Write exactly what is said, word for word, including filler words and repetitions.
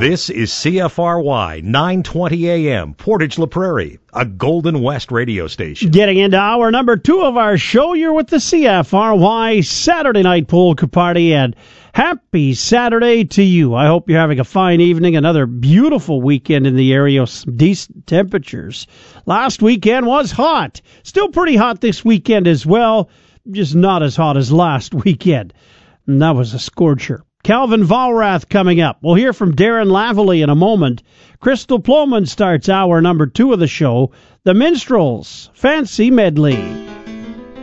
This is C F R Y nine twenty A M, Portage La Prairie, a Golden West radio station. Getting into hour number two of our show, you're with the C F R Y Saturday Night Polka Party, and happy Saturday to you. I hope you're having a fine evening, another beautiful weekend in the area with some decent temperatures. Last weekend was hot. Still pretty hot this weekend as well, just not as hot as last weekend. And that was a scorcher. Calvin Vollrath coming up. We'll hear from Darren Lavallee in a moment. Crystal Ploman starts hour number two of the show. The Minstrels, Fancy Medley.